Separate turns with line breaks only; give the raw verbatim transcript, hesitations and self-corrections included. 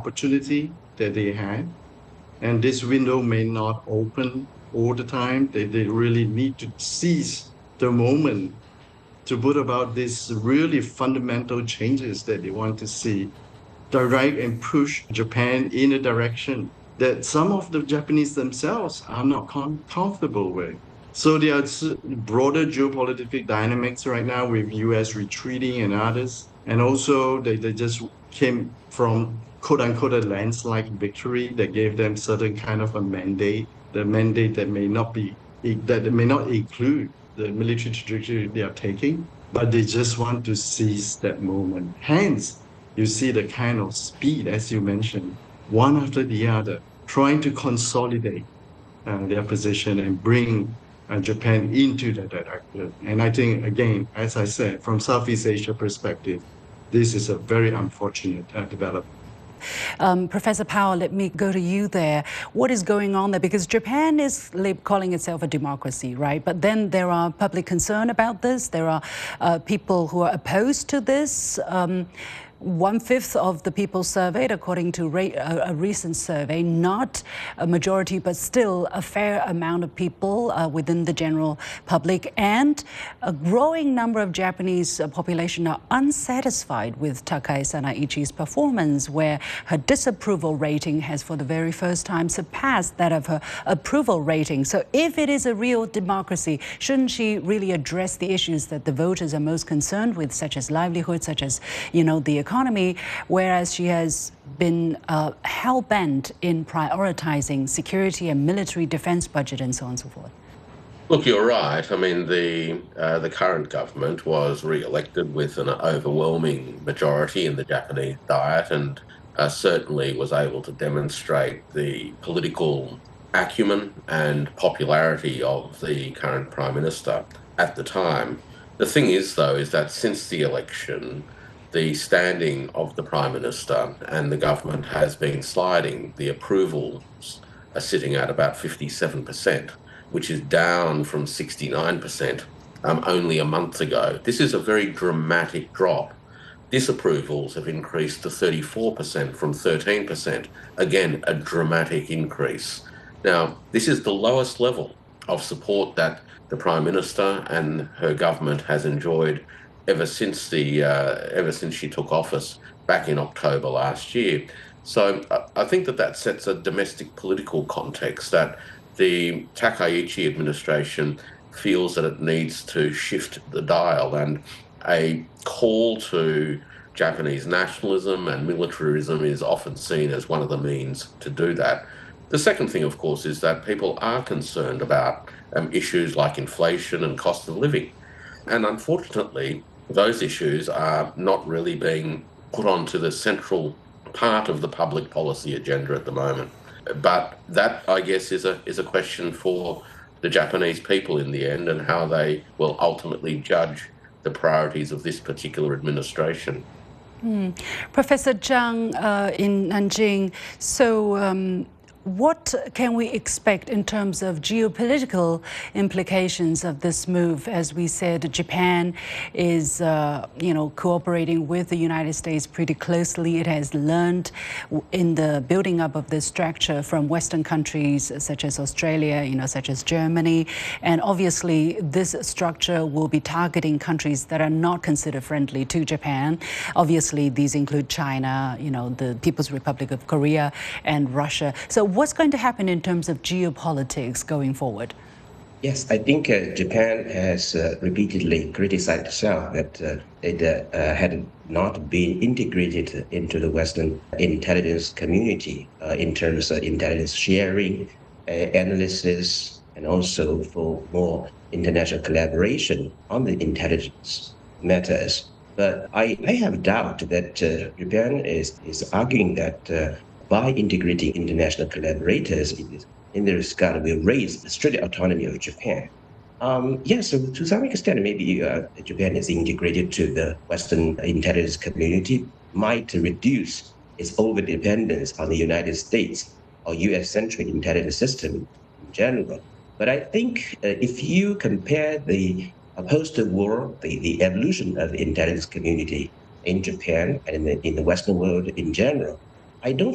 opportunity that they had. And this window may not open all the time. They, they really need to seize the moment to put about these really fundamental changes that they want to see, direct and push Japan in a direction that some of the Japanese themselves are not com- comfortable with. So there are s- broader geopolitical dynamics right now with U S retreating and others. And also they, they just came from quote unquote a landslide victory that gave them certain kind of a mandate, the mandate that may not be that may not include the military trajectory they are taking, but they just want to seize that moment. Hence, you see the kind of speed, as you mentioned, one after the other, trying to consolidate uh, their position and bring uh, Japan into that direction. And I think, again, as I said, from Southeast Asia perspective, this is a very unfortunate uh, development.
Um, Professor Powell, let me go to you there. What is going on there? Because Japan is calling itself a democracy, right? But then there are public concern about this. There are uh, people who are opposed to this. Um, One-fifth of the people surveyed, according to a recent survey, not a majority, but still a fair amount of people uh, within the general public. And a growing number of Japanese population are unsatisfied with Takai Sanaichi's performance, where her disapproval rating has for the very first time surpassed that of her approval rating. So if it is a real democracy, shouldn't she really address the issues that the voters are most concerned with, such as livelihood, such as, you know, the economy, whereas she has been uh, hell-bent in prioritizing security and military defense budget and so on and so forth?
Look, you're right. I mean, the uh, the current government was re-elected with an overwhelming majority in the Japanese Diet, and uh, certainly was able to demonstrate the political acumen and popularity of the current Prime Minister at the time. The thing is, though, is that since the election, the standing of the Prime Minister and the government has been sliding. The approvals are sitting at about fifty-seven percent, which is down from sixty-nine percent um, only a month ago. This is a very dramatic drop. Disapprovals have increased to thirty-four percent from thirteen percent. Again, a dramatic increase. Now, this is the lowest level of support that the Prime Minister and her government has enjoyed ever since the uh, ever since she took office back in October last year. So I think that that sets a domestic political context that the Takaichi administration feels that it needs to shift the dial, and a call to Japanese nationalism and militarism is often seen as one of the means to do that. The second thing, of course, is that people are concerned about um, issues like inflation and cost of living. And unfortunately, those issues are not really being put onto the central part of the public policy agenda at the moment. But that, I guess, is a is a question for the Japanese people in the end, and how they will ultimately judge the priorities of this particular administration.
Hmm. Professor Zhang uh, in Nanjing, so um, what can we expect in terms of geopolitical implications of this move? As we said, Japan is, uh, you know, cooperating with the United States pretty closely. It has learned in the building up of this structure from Western countries such as Australia, you know, such as Germany. And obviously, this structure will be targeting countries that are not considered friendly to Japan. Obviously, these include China, you know, the People's Republic of Korea and Russia. So what's going to happen in terms of geopolitics going forward?
Yes, I think uh, Japan has uh, repeatedly criticized itself that uh, it uh, had not been integrated into the Western intelligence community uh, in terms of intelligence sharing, uh, analysis, and also for more international collaboration on the intelligence matters. But I, I have doubt that uh, Japan is, is arguing that uh, by integrating international collaborators in, in this regard will raise the strategic autonomy of Japan. Um, yes, so to some extent, maybe uh, Japan is integrated to the Western intelligence community, might reduce its over-dependence on the United States or U S-centric intelligence system in general. But I think uh, if you compare the uh, post-war, the, the evolution of the intelligence community in Japan and in the, in the Western world in general, I don't